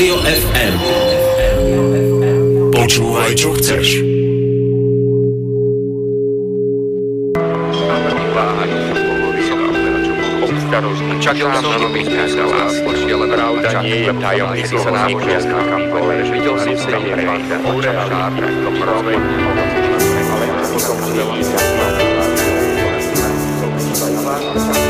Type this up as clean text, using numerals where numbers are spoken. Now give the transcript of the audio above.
Rádio FM. Počúvaj, čo chceš. Čakal som, že by skúsala spočí, ale pravda nie je tajomný, sa nám učiastka kampole, že videl si v tej rejte, oča šárne, to prvé, ale som si